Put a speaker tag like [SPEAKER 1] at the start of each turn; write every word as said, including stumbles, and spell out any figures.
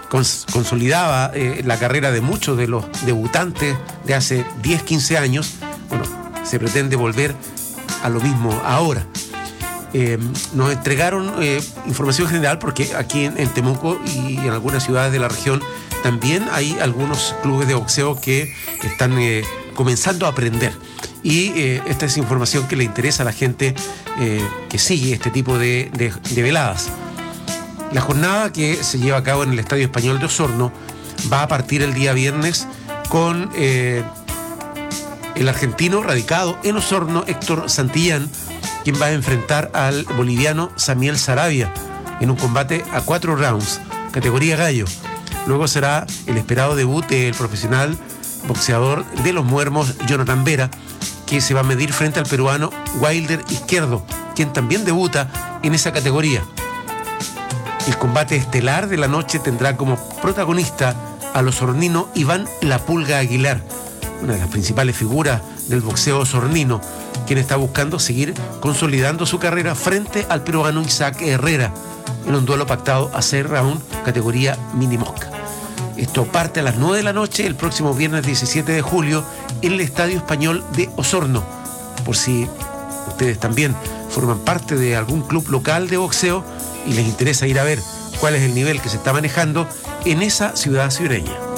[SPEAKER 1] cons- consolidaba eh, la carrera de muchos de los debutantes de hace diez, quince años. Bueno, se pretende volver a lo mismo ahora. Eh, nos entregaron eh, información general porque aquí en, en Temuco y en algunas ciudades de la región también hay algunos clubes de boxeo que están eh, comenzando a aprender. Y eh, esta es información que le interesa a la gente eh, que sigue este tipo de, de, de veladas. La jornada que se lleva a cabo en el Estadio Español de Osorno va a partir el día viernes con eh, el argentino radicado en Osorno, Héctor Santillán, quien va a enfrentar al boliviano Samiel Sarabia en un combate a cuatro rounds, categoría gallo. Luego será el esperado debut del profesional boxeador de los Muermos, Jonathan Vera, que se va a medir frente al peruano Wilder Izquierdo, quien también debuta en esa categoría. El combate estelar de la noche tendrá como protagonista al osornino Iván La Pulga Aguilar, una de las principales figuras del boxeo osornino, quien está buscando seguir consolidando su carrera frente al peruano Isaac Herrera en un duelo pactado a seis rounds, categoría mini mosca. Esto parte a las nueve de la noche el próximo viernes diecisiete de julio en el Estadio Español de Osorno. Por si ustedes también forman parte de algún club local de boxeo y les interesa ir a ver cuál es el nivel que se está manejando en esa ciudad sureña.